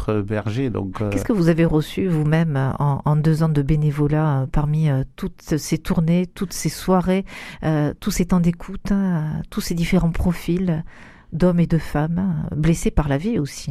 être berger. Donc, Qu'est-ce que vous avez reçu vous-même en 2 ans de bénévolat parmi toutes ces tournées, toutes ces soirées, tous ces temps d'écoute, tous ces différents profils d'hommes et de femmes, blessés par la vie aussi.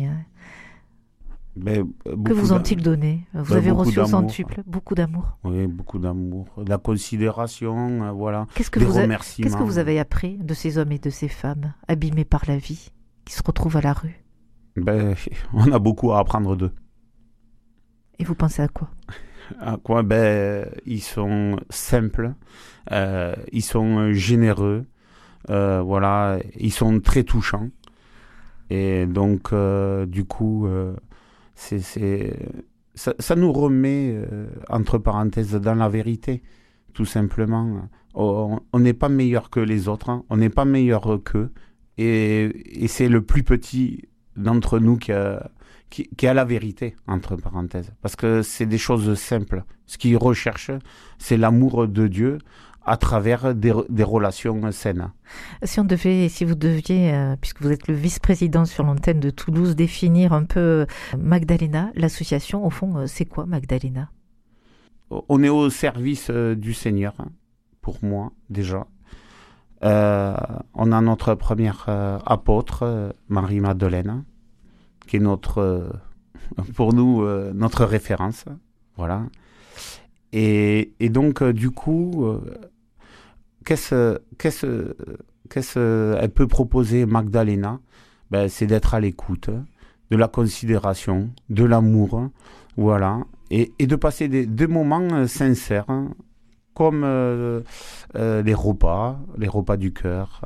Que vous ont-ils donné? Vous avez reçu au centuple beaucoup d'amour. Oui, beaucoup d'amour, de la considération, voilà. Des remerciements. Qu'est-ce que vous avez appris de ces hommes et de ces femmes abîmés par la vie, qui se retrouvent à la rue? On a beaucoup à apprendre d'eux. Et vous pensez à quoi? À quoi? Ils sont simples, ils sont généreux, voilà, ils sont très touchants. Et donc, du coup, ça nous remet, entre parenthèses, dans la vérité, tout simplement. On n'est pas meilleur que les autres, hein. On n'est pas meilleur qu'eux. Et c'est le plus petit d'entre nous qui a la vérité, entre parenthèses. Parce que c'est des choses simples. Ce qu'ils recherchent, c'est l'amour de Dieu à travers des relations saines. Si vous deviez, puisque vous êtes le vice-président sur l'antenne de Toulouse, définir un peu Magdalena, l'association, au fond, c'est quoi Magdalena? On est au service du Seigneur, hein, pour moi, déjà. On a notre première apôtre, Marie-Madeleine, qui est pour nous, notre référence. Voilà. Et donc, du coup, qu'est-ce elle peut proposer, Magdalena? C'est d'être à l'écoute, de la considération, de l'amour, voilà, et de passer des moments sincères, hein, comme les repas du cœur,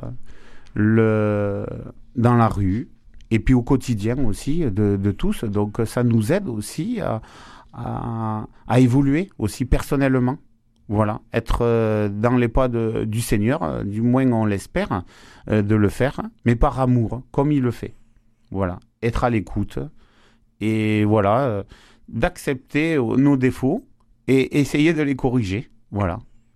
dans la rue, et puis au quotidien aussi de tous. Donc ça nous aide aussi à évoluer aussi personnellement. Voilà, être dans les pas du Seigneur, du moins on l'espère, de le faire, mais par amour, comme il le fait. Voilà, être à l'écoute et voilà, d'accepter nos défauts et essayer de les corriger. Voilà.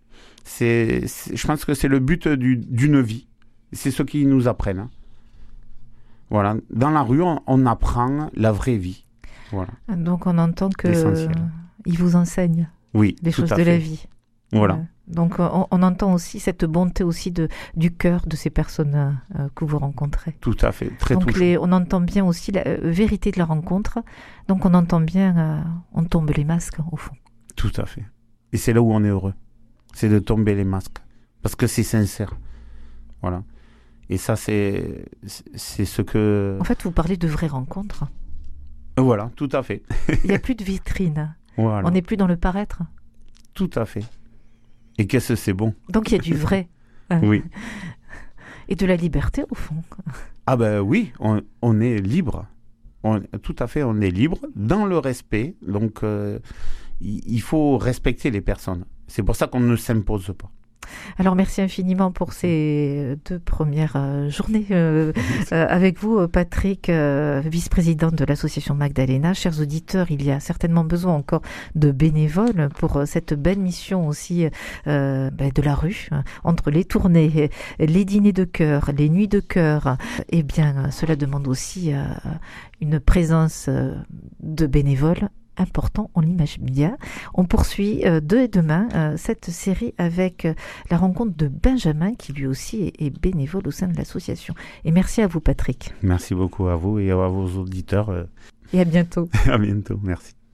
Je pense que c'est le but d'une vie. C'est ce qu'ils nous apprennent. Voilà. Dans la rue, on apprend la vraie vie. Voilà. Donc on entend qu'ils vous enseignent les choses de la vie. Voilà. Donc on entend aussi cette bonté aussi du cœur de ces personnes que vous rencontrez. Tout à fait, très touchant. On entend bien aussi la vérité de la rencontre. Donc on entend bien, on tombe les masques au fond. Tout à fait. Et c'est là où on est heureux. C'est de tomber les masques. Parce que c'est sincère. Voilà. Et ça, c'est ce que... En fait, vous parlez de vraies rencontres. Voilà, tout à fait. Il n'y a plus de vitrine. Voilà. On n'est plus dans le paraître. Tout à fait. Et qu'est-ce que c'est bon. Donc il y a du vrai. Oui. Et de la liberté, au fond. Ah oui, on est libre. Tout à fait, on est libre dans le respect. Donc, il faut respecter les personnes. C'est pour ça qu'on ne s'impose pas. Alors merci infiniment pour ces 2 premières journées avec vous, Patrick, vice-président de l'association Magdalena. Chers auditeurs, il y a certainement besoin encore de bénévoles pour cette belle mission aussi de la rue, entre les tournées, les dîners de cœur, les nuits de cœur. Eh bien, cela demande aussi une présence de bénévoles important, on l'imagine bien. On poursuit demain cette série avec la rencontre de Benjamin qui lui aussi est bénévole au sein de l'association. Et merci à vous, Patrick. Merci beaucoup à vous et à vos auditeurs. Et à bientôt. À bientôt, merci.